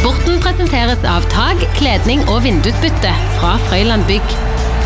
Sporten presenteres av tag, kledning og vindusbytte fra Frøyland Bygg.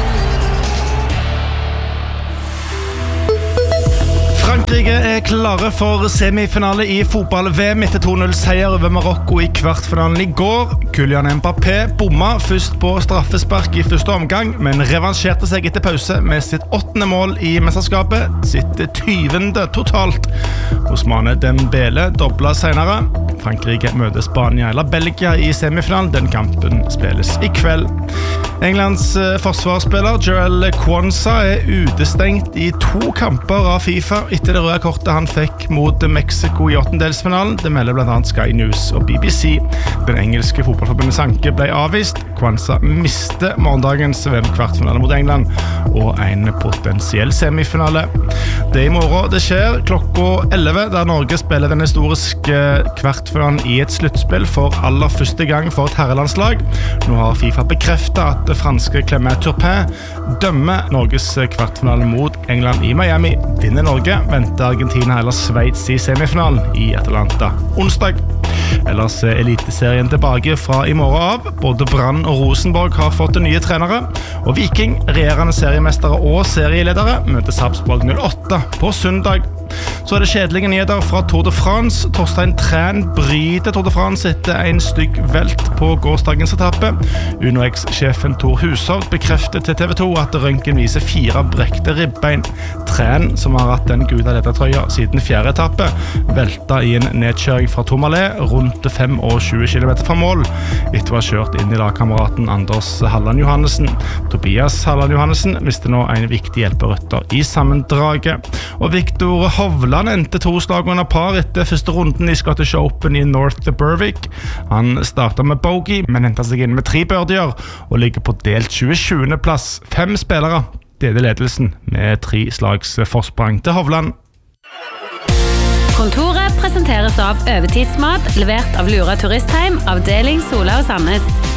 Frankrike klare for semifinale I fotball-VM etter 2-0-seier over Marokko I kvartfinalen I går. Kylian Mbappé bomma først på straffespark I første omgang, men revansjerte seg etter pause med sitt 8. mål I mesterskapet, sitt 20. totalt. Ousmane Dembélé dobla senere. Frankrike møter Spania eller Belgia I semifinalen. Den kampen spilles I kveld. Englands forsvarsspiller Joel Quansah utestengt I 2 kamper av FIFA etter det røde kortet han fikk mot Mexico I 8-delsfinalen. Det melder blant annet Sky News og BBC. Den engelske fotballforbundets anke ble avvist. Quansah miste morgendagens VM-kvartfinale mot England og en potensiell semifinale. Det I morgen det skjer klokka 11, der Norge spiller den historiske kvartfinalen I et sluttspill for aller første gang for et herrelandslag. Nå har FIFA bekreftet at det franske Clément Turpin dømmer Norges kvartfinale mot England I Miami. Vinner Norge, venter Argentina eller Schweiz I semifinalen I Atlanta onsdag. Ellers eliteserien tilbake fra I morgen av. Både Brann og Rosenborg har fått nye trenere, og Viking, regjerende seriemestere og serieledere, møter Sarpsborg 08 på søndag. Så det kjedelige nyheter fra Tour de France. Torstein Træn bryter Tour de France etter en stygg velt på gårsdagens etappe. UnoX-sjefen Tor Hushovd bekrefter til TV 2 at røntgen viser 4 brekte ribbein. Træn, som har hatt den gula ledertrøya siden 4. etappe, velta I en nedkjøring fra Tourmalet rundt 25 km fra mål, etter å ha kjørt inn I lagkameraten Anders Halland Johannessen. Tobias Halland Johannessen mister nå en viktig hjelperytter I sammendraget. Og Victor Hovland endte 2 slag under par etter første runden I Scottish Open I North Berwick. Han startet med bogey, men hentet seg inn med 3 birdier og ligger på delt 27. plass. 5 spillere deler ledelsen med 3 slags forsprang til Hovland. Kontoret presenteres av Øvertidsmat, levert av Lura Turistheim, avdeling Sola og Sandnes.